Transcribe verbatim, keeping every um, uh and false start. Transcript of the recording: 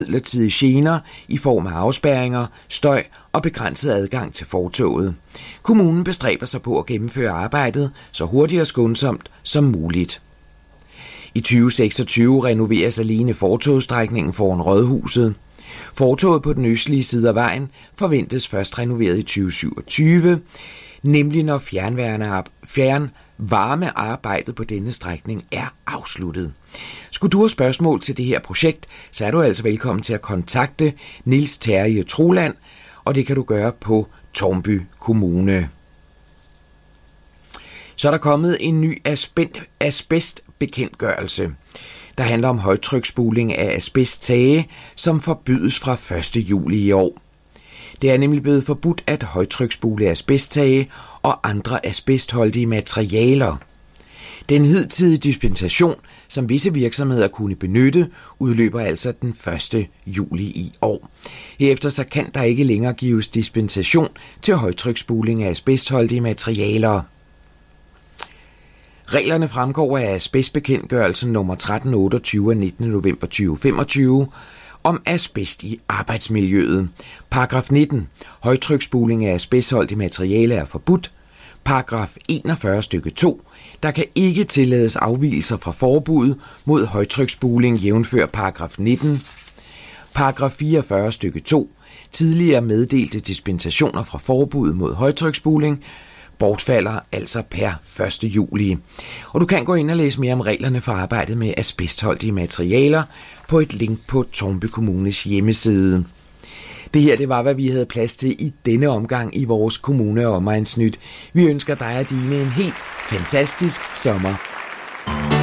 midlertidige gener i form af afspærringer, støj og begrænset adgang til fortovet. Kommunen bestræber sig på at gennemføre arbejdet så hurtigt og skånsomt som muligt. I tyve seksogtyve renoveres alene fortogsstrækningen foran Rådhuset. Fortoget på den østlige side af vejen forventes først renoveret i tyve syvogtyve, nemlig når fjernvarmearbejdet på denne strækning er afsluttet. Skulle du have spørgsmål til det her projekt, så er du altså velkommen til at kontakte Niels Terje Troland, og det kan du gøre på Tårnby Kommune. Så er der kommet en ny asbestbekendtgørelse, der handler om højtryksspuling af asbesttage, som forbydes fra første juli i år. Det er nemlig blevet forbudt at højtryksspule asbesttage og andre asbestholdige materialer. Den hidtidige dispensation, som visse virksomheder kunne benytte, udløber altså den første juli i år. Herefter så kan der ikke længere gives dispensation til højtryksspuling af asbestholdige materialer. Reglerne fremgår af asbestbekendtgørelsen nummer tretten otteogtyve af nittende november tyve femogtyve om asbest i arbejdsmiljøet. Paragraf nitten. Højtryksspuling af asbestholdige materiale er forbudt. Paragraf enogfyrre stykke to. Der kan ikke tillades afvigelser fra forbuddet mod højtryksspuling jævnfør paragraf nitten. Paragraf fireogfyrre stykke to. Tidligere meddelte dispensationer fra forbuddet mod højtryksspuling bortfalder altså per første juli. Og du kan gå ind og læse mere om reglerne for arbejdet med asbestholdige materialer på et link på Tårnby Kommunes hjemmeside. Det her, det var, hvad vi havde plads til i denne omgang i vores kommune- og omegnsnyt. Vi ønsker dig og dine en helt fantastisk sommer.